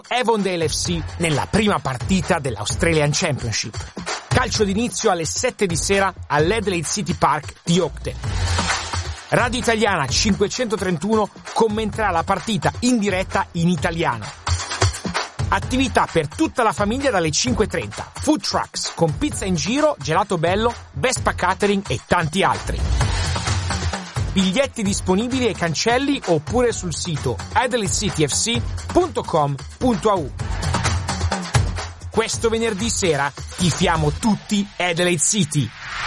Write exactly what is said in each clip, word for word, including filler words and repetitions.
Avondale F C nella prima partita dell'Australian Championship. Calcio d'inizio alle sette di sera all'Adelaide City Park di Oakden. Radio Italiana cinquecentotrentuno commenterà la partita in diretta in italiano. Attività per tutta la famiglia dalle cinque e trenta. Food trucks con pizza in giro, gelato bello, Vespa Catering e tanti altri. Biglietti disponibili ai cancelli oppure sul sito adelaide city f c punto com punto a u. Questo venerdì sera tifiamo tutti Adelaide City.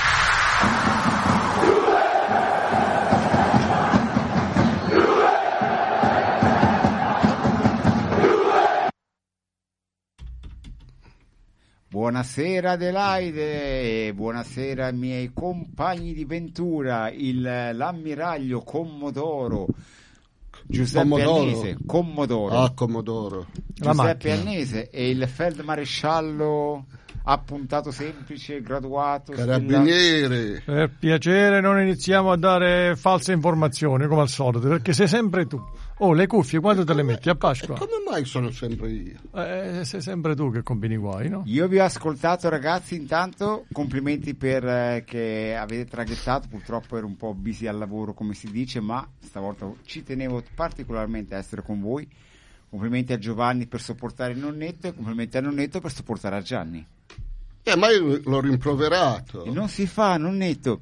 Buonasera Adelaide, buonasera ai miei compagni di ventura, il, l'ammiraglio Commodoro, Giuseppe Commodoro. Annese, Commodoro, ah, Commodoro. Giuseppe Annese e il feldmaresciallo appuntato semplice, graduato. Carabinieri. Per piacere non iniziamo a dare false informazioni come al solito, perché sei sempre tu. Oh, le cuffie quando te le metti a Pasqua? Come mai sono sempre io? Eh, sei sempre tu che combini guai, no? Io vi ho ascoltato ragazzi, intanto complimenti per eh, che avete traghettato, purtroppo ero un po' busy al lavoro come si dice, ma stavolta ci tenevo particolarmente a essere con voi. Complimenti a Giovanni per sopportare il nonnetto e complimenti a nonnetto per sopportare a Gianni. Eh, ma io l'ho rimproverato. E non si fa, nonnetto.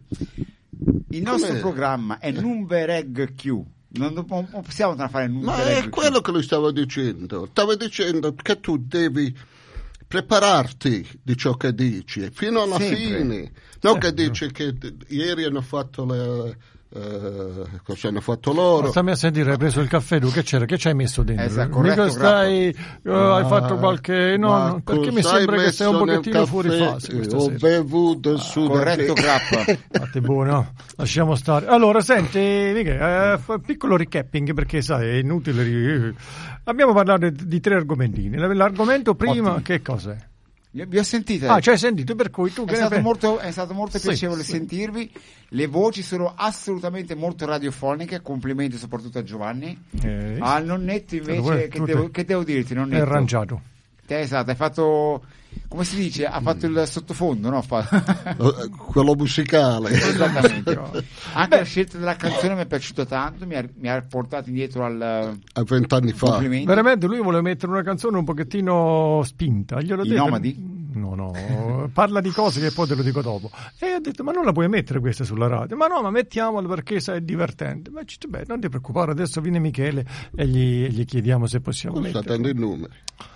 Il nostro Com'è? programma è Numbereg Q. Non, non possiamo fare il Ma è quello che lui stava dicendo. Stava dicendo che tu devi prepararti di ciò che dici fino alla Sempre. fine. Non Eh. che dici che ieri hanno fatto le... Uh, cosa hanno fatto loro? Ma stammi a sentire, hai preso il caffè tu, che c'era? Che ci hai messo dentro? Esatto, Mica corretto, stai, uh, hai Ah, fatto qualche... No, ma no, perché cosa mi sembra hai che sei un messo nel pochettino fuori caffè? fase questa Ho sera. bevuto su Corretto grappa. Fate buono, lasciamo stare. Allora, senti, Michele, eh, fa- piccolo recapping perché sai, è inutile. ri- Abbiamo parlato di tre argomentini. L'argomento prima, Ottimi. che cos'è? Vi ho sentite. Ah, ci hai sentito, per cui tu È che ne stato, pensi? molto, è stato molto Sì, piacevole sì. sentirvi, le voci sono assolutamente molto radiofoniche, complimenti soprattutto a Giovanni. Eh, Al nonnetto invece, Allora, che tu devo, te- che devo dirti è nonnetto? arrangiato. Te, esatto, hai fatto, come si dice, ha fatto il sottofondo, no? Fa- Eh, quello musicale. Esattamente. Anche la scelta della canzone mi è piaciuta tanto, mi ha, mi ha portato indietro al A vent'anni fa. complimento. Veramente lui vuole mettere una canzone un pochettino spinta. Glielo I detto- Nomadi? No, no, parla di cose che poi te lo dico dopo. E ho detto, ma non la puoi mettere questa sulla radio? Ma no, ma mettiamola perché sai, è divertente. Ma dice, beh, non ti preoccupare, adesso viene Michele e gli, e gli chiediamo se possiamo Sta mettere. dando i numeri.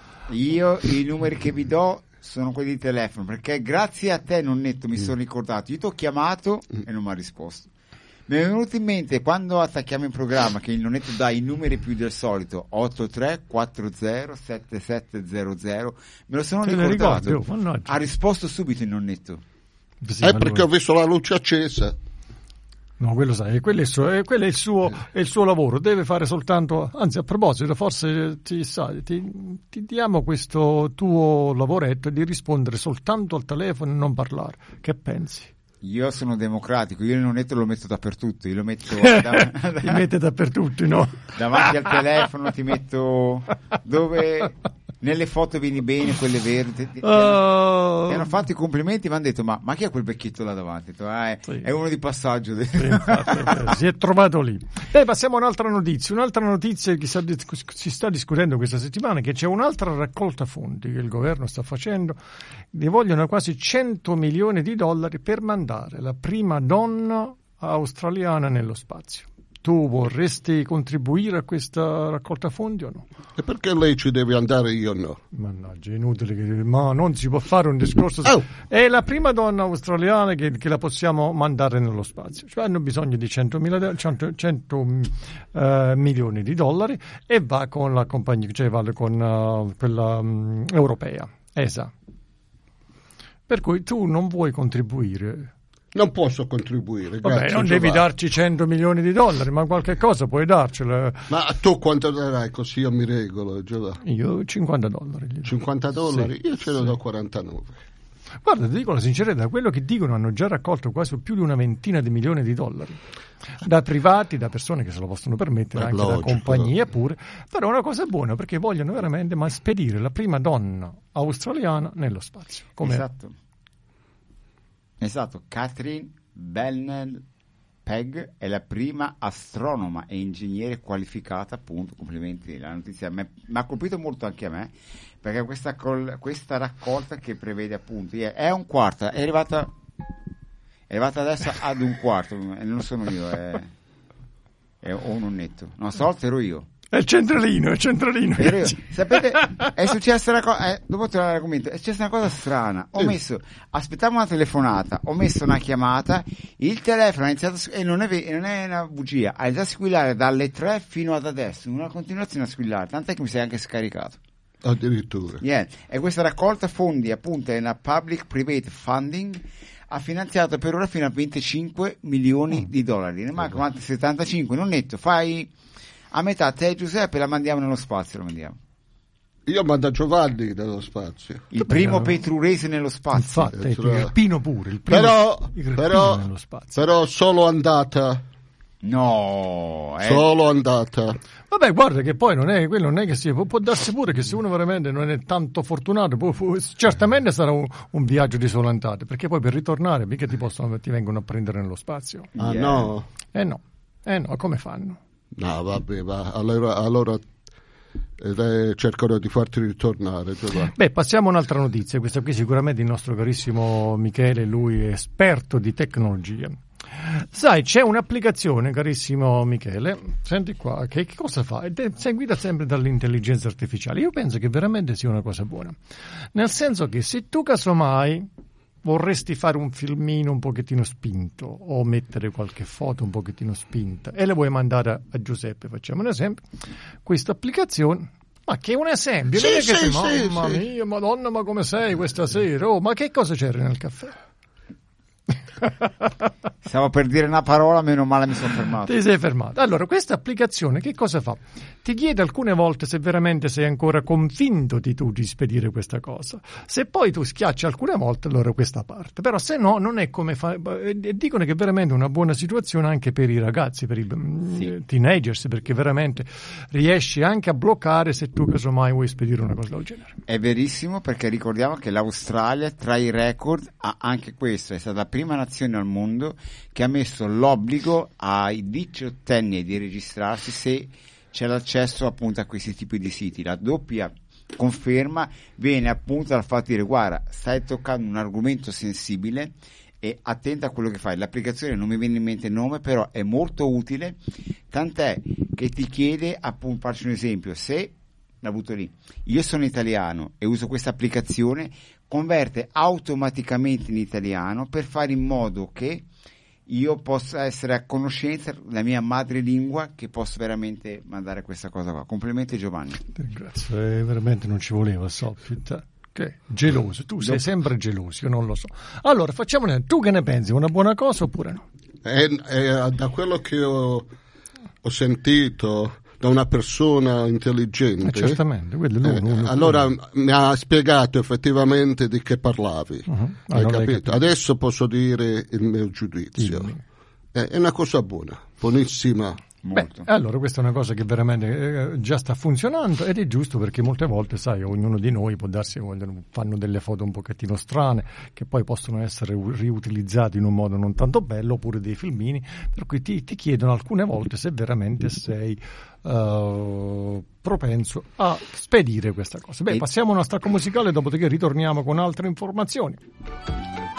Io i numeri che vi do sono quelli di telefono, perché grazie a te nonnetto mi Mm. sono ricordato, io ti ho chiamato e non mi ha risposto. Mi è venuto in mente quando attacchiamo in programma che il nonnetto dà i numeri più del solito otto tre quattro zero sette sette zero zero, me lo sono Te ne ricordato. ricordi? Oh, mannaggia. Ha risposto subito il nonnetto. Sì, È ma perché lui- ho visto la luce accesa. No, quello sai, quello è, il suo, eh, quello è il suo, è il suo lavoro, deve fare soltanto, anzi a proposito, forse ti, sai, ti, ti diamo questo tuo lavoretto di rispondere soltanto al telefono e non parlare. Che pensi? Io sono democratico, io il nonnetto lo metto dappertutto, io lo metto da- Ti mette dappertutto, no? davanti al telefono, ti metto dove nelle foto vieni bene, quelle verdi. Ti, ti hanno, Oh. ti hanno fatto i complimenti, mi hanno detto ma, ma chi è quel vecchietto là davanti? Ho detto, ah, è, Sì. è uno di passaggio. Sì, infatti, eh, si è trovato lì. Beh, passiamo a un'altra notizia. Un'altra notizia che sta dis- si sta discutendo questa settimana, che c'è un'altra raccolta fondi che il governo sta facendo. Ne vogliono quasi cento milioni di dollari per mandare la prima donna australiana nello spazio. Tu vorresti contribuire a questa raccolta fondi o no? E perché lei ci deve andare io no? Mannaggia, è inutile che... Ma non si può fare un discorso... Oh. È la prima donna australiana che, che la possiamo mandare nello spazio. Cioè hanno bisogno di centomila de- cento, cento eh, milioni di dollari e va con la compagnia, cioè va con uh, quella um, europea, E S A. Per cui tu non vuoi contribuire... Non posso contribuire. Vabbè, grazie, non devi Giovanni. darci cento milioni di dollari, ma qualche cosa puoi darcela. Ma tu quanto darai così io mi regolo, Giovanni? Io cinquanta dollari. gli do. cinquanta dollari? Sì, Io ce ne sì. do quarantanove. Guarda, ti dico la sincerità, quello che dicono hanno già raccolto quasi più di una ventina di milioni di dollari, da privati, da persone che se lo possono permettere, È anche logico. da compagnie pure, però è una cosa buona perché vogliono veramente ma spedire la prima donna australiana nello spazio. Come Esatto. Esatto, Catherine Bennell Pegg è la prima astronoma e ingegnere qualificata, appunto, complimenti, la notizia mi ha colpito molto anche a me, perché questa, col, questa raccolta che prevede appunto, è un quarto, è arrivata, è arrivata adesso ad un quarto, e non sono io, è, è un netto, no, stavolta ero io. È il centralino, è il centralino. Ero io. Sapete, è successa una cosa, eh, dopo tornare all'argomento, è successa una cosa strana. Ho messo, aspettavo una telefonata, ho messo una chiamata, il telefono ha iniziato, a, e non è, non è una bugia, ha iniziato a squillare dalle tre fino ad adesso, in una continuazione a squillare, tant'è che mi si è anche scaricato. Addirittura. Yeah. E questa raccolta fondi, appunto, è una public private funding, ha finanziato per ora fino a venticinque milioni di dollari. Ne mancano altri settantacinque, non netto, fai a metà, te e Giuseppe la mandiamo nello spazio, lo mandiamo. Io mando Giovanni nello spazio. Il primo petrurese nello spazio. Infatti, Eh, cioè- il Pino pure, il primo, Però, il Pino però, nello spazio. però solo andata, No, eh. solo andata. Vabbè, guarda che poi non è quello, non è che sia, può, può darsi pure che se uno veramente non è tanto fortunato, può, può, certamente sarà un, un viaggio di solo andate, perché poi per ritornare mica ti possono, ti vengono a prendere nello spazio. Ah Yeah. no? Eh no, eh no, come fanno? No, vabbè, va. Allora, allora eh, cercherò di farti ritornare, Giovanni. Beh, passiamo a un'altra notizia, questa qui sicuramente il nostro carissimo Michele, lui è esperto di tecnologia. Sai, c'è un'applicazione, carissimo Michele, senti qua, che, che cosa fa? Ed è seguita sempre dall'intelligenza artificiale. Io penso che veramente sia una cosa buona, nel senso che se tu casomai vorresti fare un filmino un pochettino spinto o mettere qualche foto un pochettino spinta e le vuoi mandare a, a Giuseppe, facciamo un esempio, questa applicazione, ma che è un esempio, Sì, non è che sì, sei, sì, mamma sì. mia, madonna, ma come sei questa sera? Oh, ma che cosa c'era nel caffè? Stavo per dire una parola, meno male mi sono fermato. Ti sei fermato. Allora, questa applicazione che cosa fa? Ti chiede alcune volte se veramente sei ancora convinto di tu di spedire questa cosa. Se poi tu schiacci alcune volte, allora questa parte. Però se no, non è come fa. E dicono che è veramente una buona situazione anche per i ragazzi, per i Sì. teenagers, perché veramente riesci anche a bloccare se tu casomai vuoi spedire una cosa del genere. È verissimo, perché ricordiamo che l'Australia tra i record ha anche questo, è stata la prima nazione al mondo che ha messo l'obbligo ai diciottenni di registrarsi se c'è l'accesso appunto a questi tipi di siti. La doppia conferma viene appunto dal fatto di dire: guarda, stai toccando un argomento sensibile e attenta a quello che fai. L'applicazione non mi viene in mente il nome, però è molto utile, tant'è che ti chiede, appunto, faccio un esempio, se l'ha avuto lì, io sono italiano e uso questa applicazione, converte automaticamente in italiano per fare in modo che io possa essere a conoscenza della mia madrelingua, che posso veramente mandare questa cosa qua. Complimenti Giovanni. Ti ringrazio, eh, veramente non ci voleva, so. Che geloso, tu sei sempre geloso, io non lo so. Allora, facciamo, tu che ne pensi, una buona cosa oppure no? E, e da quello che ho, ho sentito da una persona intelligente, Eh, certamente, quello è eh, lui, lui, allora lui. mi ha spiegato effettivamente di che parlavi. Uh-huh. Hai Allora hai capito? capito. Adesso posso dire il mio giudizio. Dimmi. È, è una cosa buona, buonissima. Molto. Beh, allora questa è una cosa che veramente eh, già sta funzionando ed è giusto, perché molte volte, sai, ognuno di noi può darsi, vogliono, fanno delle foto un pochettino strane che poi possono essere u- riutilizzate in un modo non tanto bello, oppure dei filmini, per cui ti, ti chiedono alcune volte se veramente sei uh, propenso a spedire questa cosa. Beh, E- passiamo a uno stacco musicale, dopodiché ritorniamo con altre informazioni.